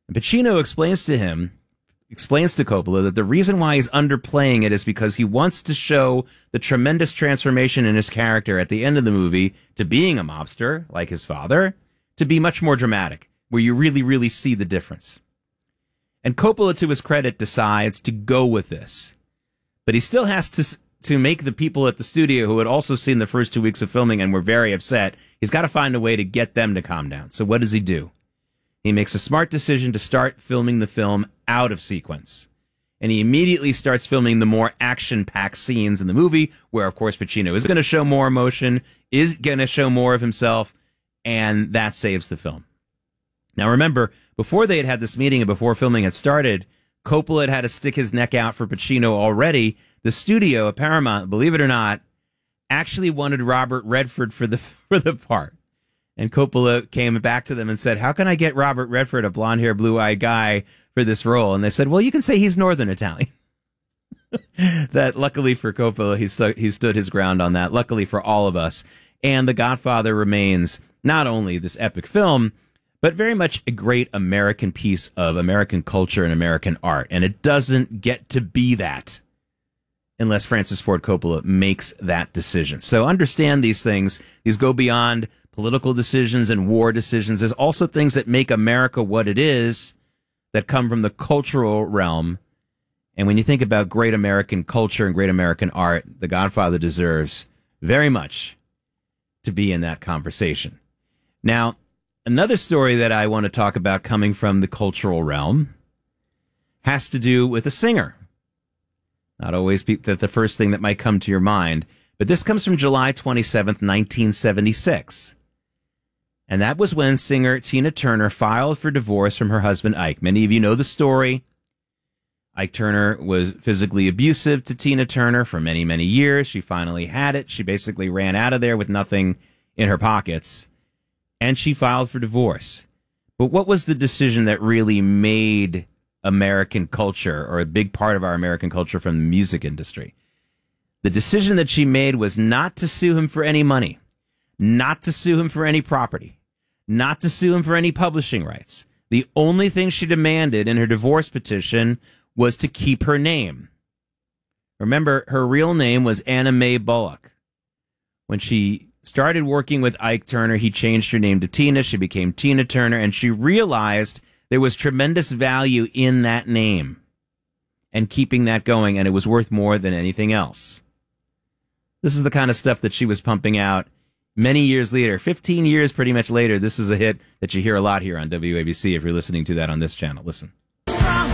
Pacino explains to Coppola that the reason why he's underplaying it is because he wants to show the tremendous transformation in his character at the end of the movie to being a mobster, like his father, to be much more dramatic, where you really, really see the difference. And Coppola, to his credit, decides to go with this. But he still has to make the people at the studio who had also seen the first 2 weeks of filming and were very upset, he's got to find a way to get them to calm down. So what does he do? He makes a smart decision to start filming the film out of sequence. And he immediately starts filming the more action-packed scenes in the movie, where, of course, Pacino is going to show more emotion, is going to show more of himself, and that saves the film. Now, remember, before they had this meeting and before filming had started, Coppola had to stick his neck out for Pacino already. The studio at Paramount, believe it or not, actually wanted Robert Redford for the part. And Coppola came back to them and said, how can I get Robert Redford, a blonde-haired, blue-eyed guy, for this role? And they said, well, you can say he's Northern Italian. That, luckily for Coppola, he stood his ground on that, luckily for all of us. And The Godfather remains not only this epic film, but very much a great American piece of American culture and American art. And it doesn't get to be that unless Francis Ford Coppola makes that decision. So understand these things. These go beyond political decisions and war decisions. There's also things that make America what it is that come from the cultural realm. And when you think about great American culture and great American art, The Godfather deserves very much to be in that conversation. Now, another story that I want to talk about coming from the cultural realm has to do with a singer. Not always the first thing that might come to your mind, but this comes from July 27th, 1976. And that was when singer Tina Turner filed for divorce from her husband, Ike. Many of you know the story. Ike Turner was physically abusive to Tina Turner for many, many years. She finally had it. She basically ran out of there with nothing in her pockets. And she filed for divorce. But what was the decision that really made American culture, or a big part of our American culture, from the music industry? The decision that she made was not to sue him for any money, not to sue him for any property, not to sue him for any publishing rights. The only thing she demanded in her divorce petition was to keep her name. Remember, her real name was Anna Mae Bullock. When she started working with Ike Turner, he changed her name to Tina. She became Tina Turner, and she realized there was tremendous value in that name and keeping that going, and it was worth more than anything else. This is the kind of stuff that she was pumping out many years later, 15 years pretty much later. This is a hit that you hear a lot here on WABC if you're listening to that on this channel. Listen.